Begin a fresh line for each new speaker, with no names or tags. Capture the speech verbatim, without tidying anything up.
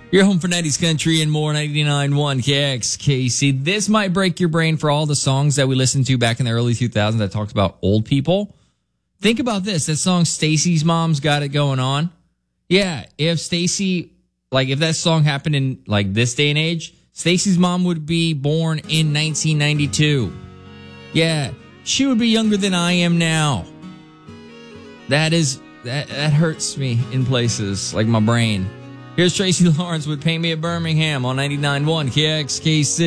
You're home for nineties country and more. ninety-nine point one K X K C. This might break your brain for all the songs that we listened to back in the early two thousands that talked about old people. Think about this. That song, Stacy's Mom's Got It Going On. Yeah, if Stacy, like if that song happened in like this day and age, Stacy's mom would be born in nineteen ninety-two. Yeah, she would be younger than I am now. That is, that, that hurts me in places, like my brain. Here's Tracy Lawrence with Pay Me at Birmingham on ninety-nine point one K X K C.